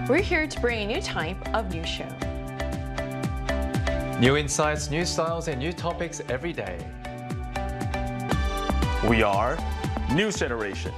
We're here to bring a new type of news show. New insights, new styles, and new topics every day. We are News Generation.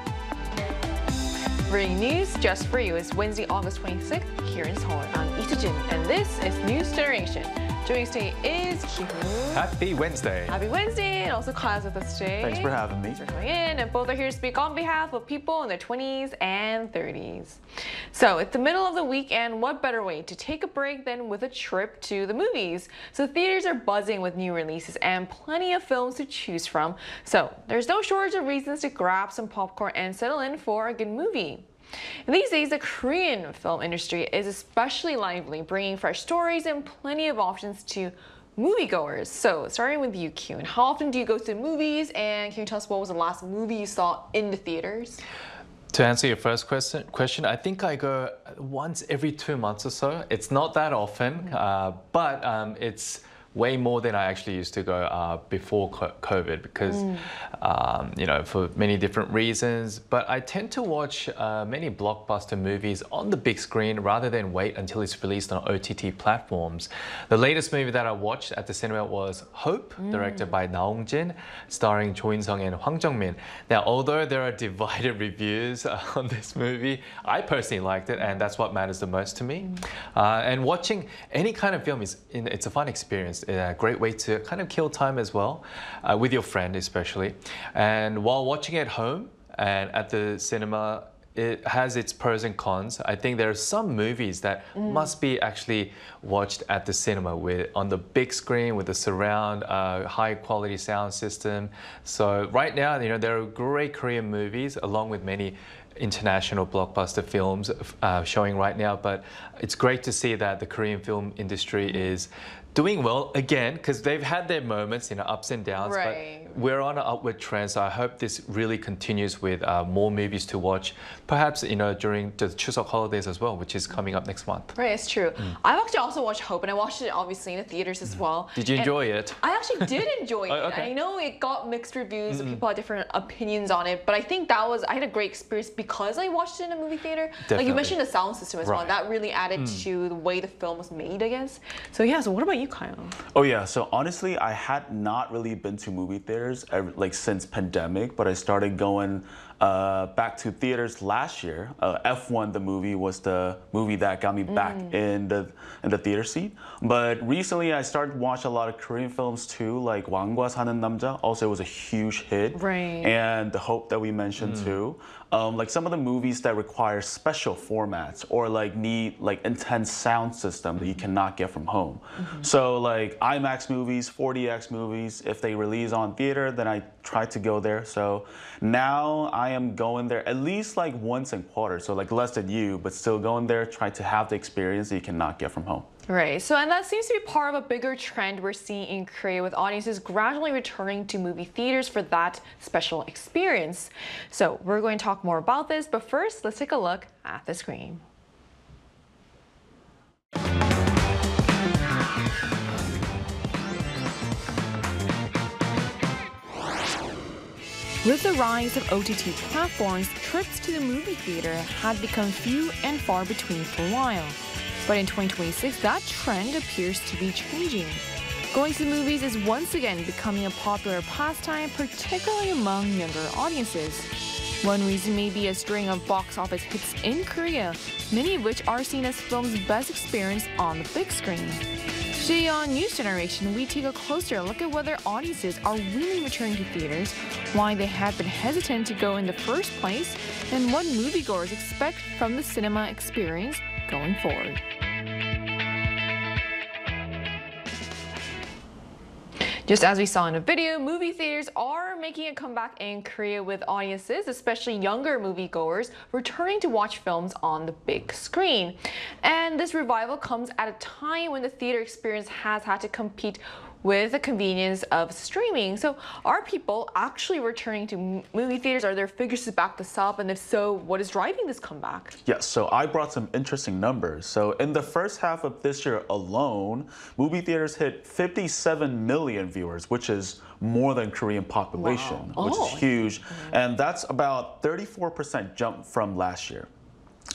Bringing news just for you. It's Wednesday, August 26th here in Seoul. I'm Lee Soo-jin, and this is News Generation. Joining us today is Ki-hoon. Happy Wednesday. Happy Wednesday, and also Kyle's with us today. Thanks for having me. Thanks for coming in, and both are here to speak on behalf of people in their 20s and 30s. So it's the middle of the week, and what better way to take a break than with a trip to the movies? So theaters are buzzing with new releases and plenty of films to choose from. So there's no shortage of reasons to grab some popcorn and settle in for a good movie. And these days, the Korean film industry is especially lively, bringing fresh stories and plenty of options to moviegoers. So, starting with you, Kyun, how often do you go to the movies? And can you tell us what was the last movie you saw in the theaters? To answer your first question, I think I go once every 2 months or so. It's not that often, but it's way more than I actually used to go before COVID because, for many different reasons. But I tend to watch many blockbuster movies on the big screen rather than wait until it's released on OTT platforms. The latest movie that I watched at the cinema was Hope, directed by Na Hong-jin, starring Cho In-sung and Hwang Jung-min. Now, although there are divided reviews on this movie, I personally liked it, and that's what matters the most to me. And watching any kind of film it's a fun experience. A great way to kind of kill time as well, with your friend especially. And while watching at home and at the cinema, it has its pros and cons. I think there are some movies that must be actually watched at the cinema on the big screen with the surround, high quality sound system. So right now, there are great Korean movies along with many international blockbuster films showing right now. But it's great to see that the Korean film industry is doing well again, because they've had their moments, ups and downs, right. But we're on an upward trend. So I hope this really continues with more movies to watch, perhaps during the Chuseok holidays as well, which is coming up next month. Right, it's true. I've actually also watched Hope, and I watched it obviously in the theaters as well. Did you enjoy it? I actually did enjoy it. Okay. I know it got mixed reviews, people had different opinions on it, but I think I had a great experience because I watched it in a movie theater. Definitely. Like you mentioned the sound system as well, and that really added to the way the film was made, I guess. So yeah, so what about you, Kyle? Oh yeah, so honestly, I had not really been to movie theaters since pandemic, but I started going back to theaters last year. F1, the movie, was the movie that got me back in the theater seat. But recently, I started to watch a lot of Korean films too, like 왕과 사는 남자. Also, it was a huge hit. Right. And The Hope that we mentioned too. Like some of the movies that require special formats or need intense sound system that you cannot get from home. So like IMAX movies, 4DX movies, if they release on theater, then I try to go there. So now I am going there at least once in quarter, so less than you, but still going there, try to have the experience that you cannot get from home. Right, so and that seems to be part of a bigger trend we're seeing in Korea, with audiences gradually returning to movie theaters for that special experience. So we're going to talk more about this, but first let's take a look at the screen. With the rise of OTT platforms, trips to the movie theater had become few and far between for a while. But in 2026, that trend appears to be changing. Going to the movies is once again becoming a popular pastime, particularly among younger audiences. One reason may be a string of box office hits in Korea, many of which are seen as film's best experience on the big screen. Today on News Generation, we take a closer look at whether audiences are really returning to theaters, why they have been hesitant to go in the first place, and what moviegoers expect from the cinema experience going forward. Just as we saw in the video, movie theaters are making a comeback in Korea, with audiences, especially younger moviegoers, returning to watch films on the big screen. And this revival comes at a time when the theater experience has had to compete with the convenience of streaming. So are people actually returning to movie theaters? Are there figures to back this up? And if so, what is driving this comeback? Yes, so I brought some interesting numbers. So in the first half of this year alone, movie theaters hit 57 million viewers, which is more than Korean population, which is huge. And that's about 34% jump from last year.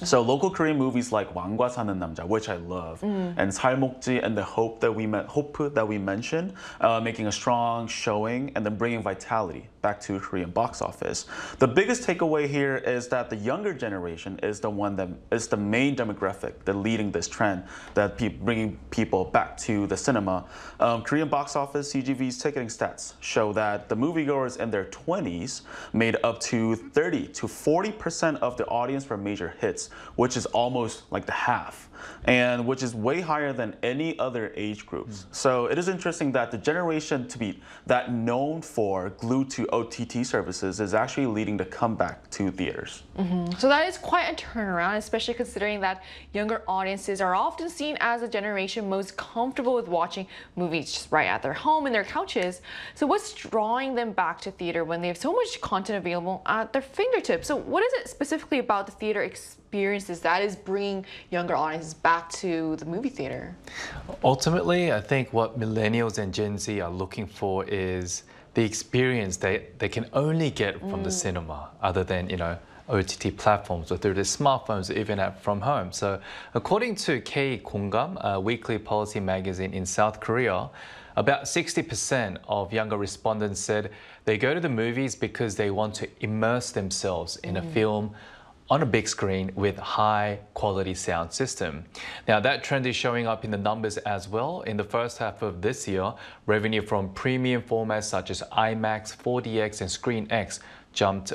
So local Korean movies like 왕과 사는 남자, which I love, and 살목지 and the hope that we mentioned, making a strong showing and then bringing vitality back to Korean box office. The biggest takeaway here is that the younger generation is the one that is the main demographic that leading this trend, that bringing people back to the cinema. Korean box office CGV's ticketing stats show that the moviegoers in their 20s made up to 30 to 40% of the audience for major hits, which is almost like the half, and which is way higher than any other age groups. So it is interesting that the generation to be that known for glued to OTT services is actually leading the comeback to theaters. So that is quite a turnaround, especially considering that younger audiences are often seen as a generation most comfortable with watching movies just right at their home and their couches. So what's drawing them back to theater when they have so much content available at their fingertips? So what is it specifically about the theater experiences that is bringing younger audiences back to the movie theater? Ultimately, I think what millennials and Gen Z are looking for is the experience they can only get from the cinema, other than, OTT platforms or through their smartphones or even from home. So according to K-Kongam, a weekly policy magazine in South Korea, about 60% of younger respondents said they go to the movies because they want to immerse themselves in a film on a big screen with high quality sound system. Now that trend is showing up in the numbers as well. In the first half of this year, revenue from premium formats such as IMAX, 4DX and ScreenX jumped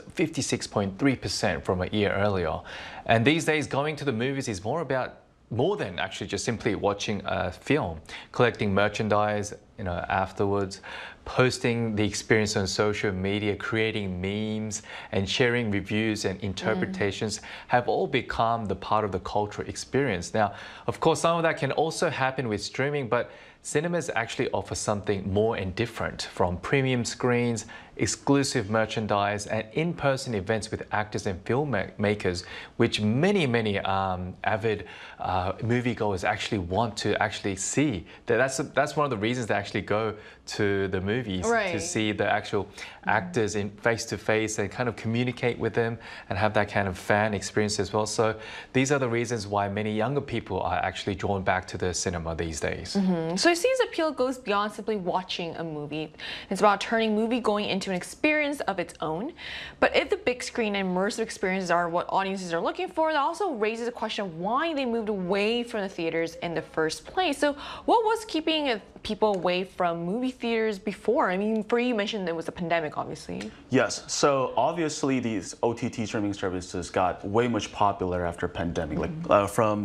56.3% from a year earlier. And these days, going to the movies is more than actually just simply watching a film, collecting merchandise, afterwards, posting the experience on social media, creating memes, and sharing reviews and interpretations have all become the part of the cultural experience. Now, of course, some of that can also happen with streaming, but cinemas actually offer something more and different, from premium screens, exclusive merchandise, and in-person events with actors and filmmakers, which many avid moviegoers actually want to actually see. That's one of the reasons they actually go to the movies, to see the actual actors in face-to-face and kind of communicate with them and have that kind of fan experience as well. So these are the reasons why many younger people are actually drawn back to the cinema these days. So it seems appeal goes beyond simply watching a movie. It's about turning movie-going into an experience of its own. But if the big screen and immersive experiences are what audiences are looking for, that also raises a question of why they moved away from the theaters in the first place. So what was keeping people away from movie theaters before? I mean, for you mentioned it was the pandemic, obviously. Yes, so obviously these OTT streaming services got way much popular after pandemic, like from